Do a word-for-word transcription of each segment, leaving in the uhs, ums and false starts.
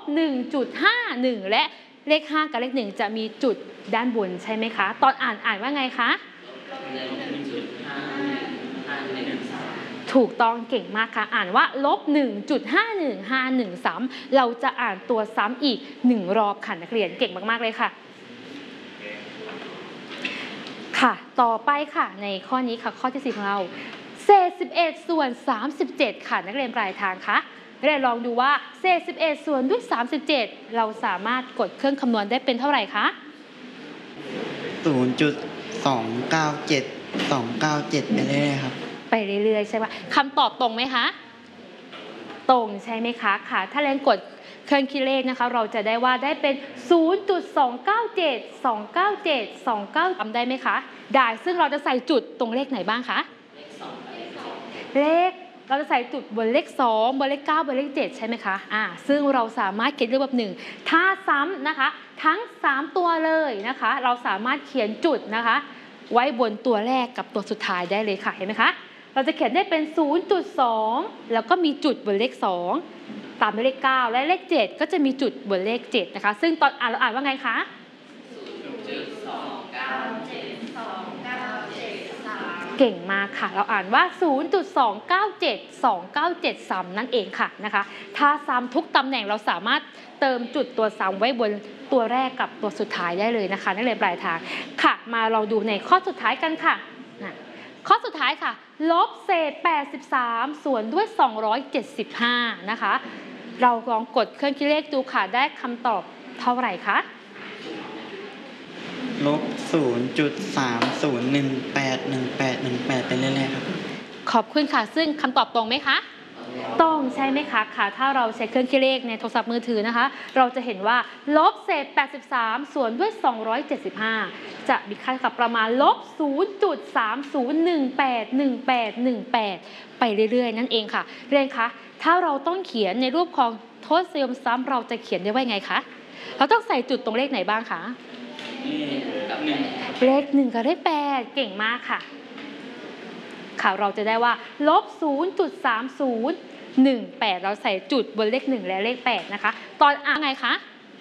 หนึ่งจุดห้าหนึ่ง และเลขห้ากับเลขหนึ่งจะมีจุดด้านบนใช่ไหมคะตอนอ่านอ่านว่าไงคะถูกต้องเก่งมากค่ะอ่านว่าลบ หนึ่งจุดห้าหนึ่งห้าหนึ่ง ซ้ำเราจะอ่านตัวซ้ำอีกหนึ่งรอบค่ะนักเรียนเก่งมากๆเลยค่ะค่ะต่อไปค่ะในข้อนี้ค่ะข้อที่สี่ของเราเศษสิบเอ็ดส่วนสามสิบเจ็ดค่ะนักเรียนปลายทางคะนักเรียนลองดูว่าเศษสิบเอ็ดส่วนด้วยสามสิบเจ็ดเราสามารถกดเครื่องคำนวณได้เป็นเท่าไหร่คะศูนย์จุดสองเก้าเจ็ด สองเก้าเจ็ดไปเรื่อยๆครับไปเรื่อยๆใช่ไหมคำตอบตรงไหมคะตรงใช่ไหมคะค่ะถ้าเรียนกดเครื่องคิดเลขนะคะเราจะได้ว่าได้เป็น ศูนย์จุดสองเก้าเจ็ด สองเก้าเจ็ด สองเก้า ทำได้ไหมคะได้ซึ่งเราจะใส่จุดตรงเลขไหนบ้างคะเลขเราจะใส่จุดบนเลขสองบนเลขเก้าบนเลขเจ็ดใช่ไหมคะอ่าซึ่งเราสามารถเขียนรูปแบบหนึ่งถ้าซ้ำนะคะทั้งสามตัวเลยนะคะเราสามารถเขียนจุดนะคะไว้บนตัวแรกกับตัวสุดท้ายได้เลยค่ะเห็นไหมคะเราจะเขียนได้เป็น ศูนย์จุดสอง แล้วก็มีจุดบนเลขสองตามด้วยเลขเก้าและเลขเจ็ดก็จะมีจุดบนเลขเจ็ดนะคะซึ่งตอนอ่านเราอ่านว่าไงคะ ศูนย์จุดสองเก้าเจ็ด สองเก้าเจ็ด สาม เก่งมากค่ะเราอ่านว่า ศูนย์จุดสองเก้าเจ็ด สองเก้าเจ็ด สาม นั่นเองค่ะนะคะถ้าซ้ำทุกตำแหน่งเราสามารถเติมจุดตัวซ้ำไว้บนตัวแรกกับตัวสุดท้ายได้เลยนะคะนักเรียนปลายทางค่ะมาเราดูในข้อสุดท้ายกันค่ะข้อสุดท้ายค่ะลบเศษแปดสิบสามส่วนด้วยสองร้อยเจ็ดสิบห้านะคะเราลองกดเครื่องคิดเลขดูค่ะได้คำตอบเท่าไหร่คะลบ ศูนย์จุดสามศูนย์หนึ่งแปด หนึ่งแปด หนึ่งแปดไปเรื่อยๆครับขอบคุณค่ะซึ่งคำตอบตรงไหมคะตรงใช่ไหมคะค่ะถ้าเราใช้เครื่องคิดเลขในโทรศัพท์มือถือนะคะเราจะเห็นว่าลบเศษแปดสิบสามส่วนด้วยสองร้อยเจ็ดสิบห้าจะมีค่ากับประมาณลบ ศูนย์จุดสามศูนย์หนึ่งแปด หนึ่งแปด หนึ่งแปด ไปเรื่อยๆนั่นเองค่ะเรียนคะถ้าเราต้องเขียนในรูปของทศนิยมซ้ำเราจะเขียนได้ว่าไงคะเราต้องใส่จุดตรงเลขไหนบ้างคะเลขหนึ่งกับเลขแปดเก่งมากค่ะค่ะเราจะได้ว่าลบ ศูนย์จุดสามศูนย์หนึ่งแปด เราใส่จุดบนเลขหนึ่งและเลขแปดนะคะตอนอ่านไงคะ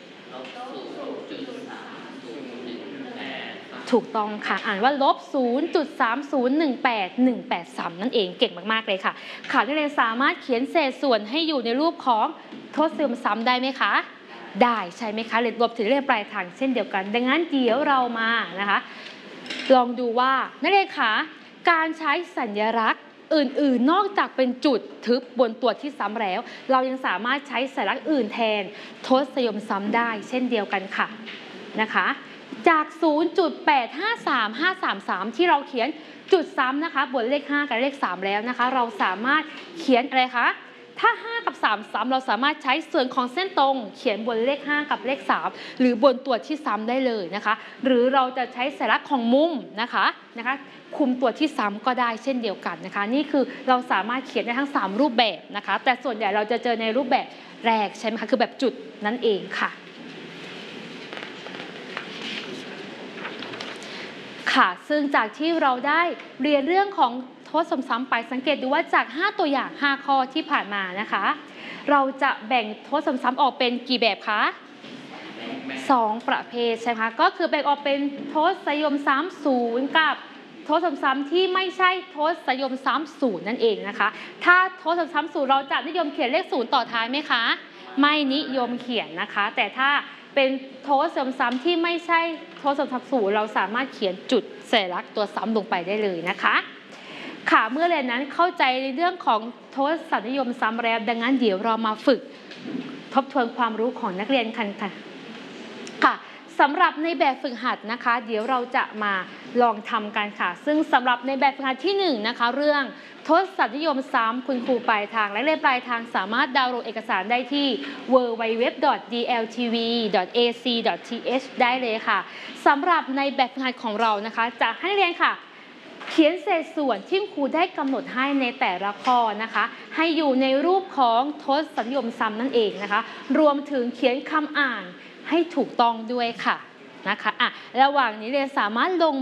ถูกต้องค่ะอ่านว่าลบ ศูนย์จุดสามศูนย์หนึ่งแปด หนึ่งแปดสาม นั่นเองเก่งมากๆเลยค่ะค่ะนักเรียนสามารถเขียนเศษส่วนให้อยู่ในรูปของทศนิยมซ้ำได้ไหมคะได้ใช่ไหมคะเรียนรวมถึงเรียนปลายทางเช่นเดียวกันดังนั้นเดี๋ยวเรามานะคะลองดูว่านักเรียนคะการใช้สัญลักษณ์อื่นๆนอกจากเป็นจุดทึบบนตัวที่ซ้ำแล้วเรายังสามารถใช้สัญลักษณ์อื่นแทนทศนิยมซ้ำได้เช่นเดียวกันค่ะนะคะจาก ศูนย์จุดแปดห้าสาม ห้าสามสาม ที่เราเขียนจุดซ้ำนะคะบนเลขห้ากับเลขสามแล้วนะคะเราสามารถเขียนอะไรคะถ้าห้ากับสามซ้ำเราสามารถใช้ส่วนของเส้นตรงเขียนบนเลขห้ากับเลขสามหรือบนตัวที่ซ้ำได้เลยนะคะหรือเราจะใช้สัญลักษณ์ของมุมนะคะนะคะคุมตัวที่ซ้ำก็ได้เช่นเดียวกันนะคะนี่คือเราสามารถเขียนได้ทั้งสามรูปแบบนะคะแต่ส่วนใหญ่เราจะเจอในรูปแบบแรกใช่ไหมคะคือแบบจุดนั่นเองค่ะค่ะซึ่งจากที่เราได้เรียนเรื่องของทศซ้ำไปสังเกตดูว่าจากห้าตัวอย่างห้าข้อที่ผ่านมานะคะเราจะแบ่งทศซ้ำออกเป็นกี่แบบคะสองประเภทใช่ไหมคะก็คือแบ่งออกเป็นทศนิยมซ้ำศูนย์กับทศซ้ำที่ไม่ใช่ทศนิยมซ้ำศูนย์นั่นเองนะคะถ้าทศซ้ำศูนย์เราจะนิยมเขียนเลขศูนย์ต่อท้ายไหมคะไม่นิยมเขียนนะคะแต่ถ้าเป็นทศนิยมซ้ำที่ไม่ใช่ทศนิยมซ้ำศูนย์เราสามารถเขียนจุดสัญลักษณ์ตัวซ้ำลงไปได้เลยนะคะค่ะเมื่อเรียนนั้นเข้าใจในเรื่องของทศนิยมซ้ำแล้วดังนั้นเดี๋ยวเรามาฝึกทบทวนความรู้ของนักเรียนกันค่ะค่ะสำหรับในแบบฝึกหัดนะคะเดี๋ยวเราจะมาลองทำกันค่ะซึ่งสำหรับในแบบฝึกหัดที่หนึ่งนะคะเรื่องทศนิยมซ้ำคุณครูปลายทางและเรียนปลายทางสามารถดาวน์โหลดเอกสารได้ที่ ดับเบิลยู ดับเบิลยู ดับเบิลยู ดอท ดี แอล ที วี ดอท เอ ซี ดอท ที เอช ได้เลยค่ะสำหรับในแบบฝึกหัดของเรานะคะจะให้นักเรียนค่ะเขียนเศษส่วนที่ครูได้กำหนดให้ในแต่ละข้อนะคะให้อยู่ในรูปของทศนิยมซ้ำนั่นเองนะคะรวมถึงเขียนคำอ่านให้ถูกต้องด้วยค่ะนะคะอ่ะระหว่างนี้เรียนสามารถลง